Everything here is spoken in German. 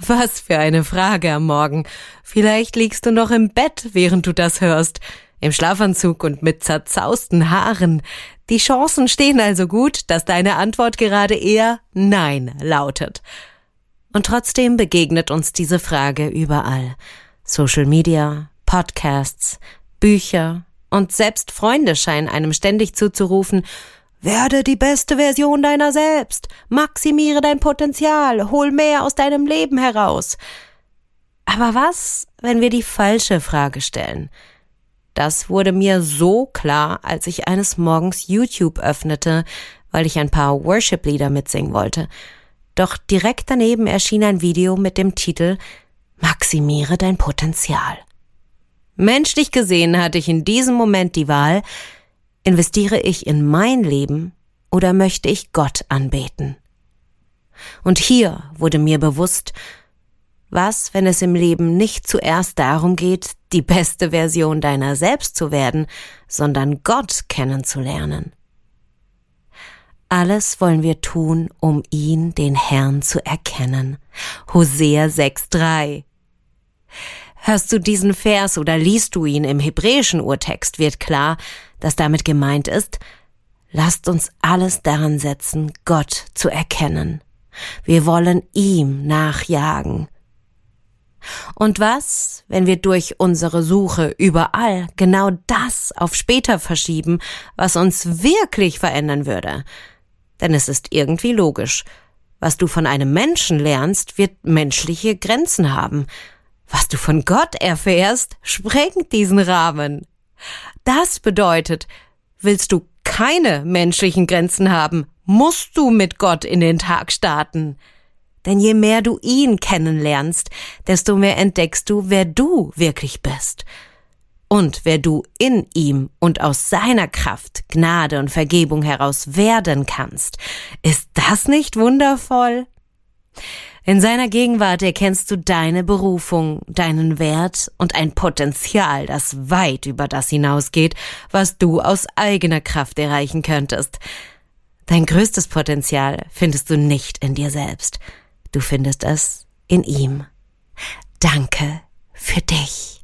Was für eine Frage am Morgen. Vielleicht liegst du noch im Bett, während du das hörst. Im Schlafanzug und mit zerzausten Haaren. Die Chancen stehen also gut, dass deine Antwort gerade eher Nein lautet. Und trotzdem begegnet uns diese Frage überall. Social Media, Podcasts, Bücher und selbst Freunde scheinen einem ständig zuzurufen: Werde die beste Version deiner selbst, maximiere dein Potenzial, hol mehr aus deinem Leben heraus. Aber was, wenn wir die falsche Frage stellen? Das wurde mir so klar, als ich eines Morgens YouTube öffnete, weil ich ein paar Worship-Lieder mitsingen wollte. Doch direkt daneben erschien ein Video mit dem Titel Maximiere dein Potenzial. Menschlich gesehen hatte ich in diesem Moment die Wahl: Investiere ich in mein Leben oder möchte ich Gott anbeten? Und hier wurde mir bewusst, was, wenn es im Leben nicht zuerst darum geht, die beste Version deiner selbst zu werden, sondern Gott kennenzulernen? Alles wollen wir tun, um ihn, den Herrn, zu erkennen. Hosea 6,3. Hörst du diesen Vers oder liest du ihn im hebräischen Urtext, wird klar, dass damit gemeint ist: Lasst uns alles daran setzen, Gott zu erkennen. Wir wollen ihm nachjagen. Und was, wenn wir durch unsere Suche überall genau das auf später verschieben, was uns wirklich verändern würde? Denn es ist irgendwie logisch. Was du von einem Menschen lernst, wird menschliche Grenzen haben. Was du von Gott erfährst, sprengt diesen Rahmen. Das bedeutet, willst du keine menschlichen Grenzen haben, musst du mit Gott in den Tag starten. Denn je mehr du ihn kennenlernst, desto mehr entdeckst du, wer du wirklich bist. Und wer du in ihm und aus seiner Kraft, Gnade und Vergebung heraus werden kannst. Ist das nicht wundervoll? In seiner Gegenwart erkennst du deine Berufung, deinen Wert und ein Potenzial, das weit über das hinausgeht, was du aus eigener Kraft erreichen könntest. Dein größtes Potenzial findest du nicht in dir selbst. Du findest es in ihm. Danke für dich.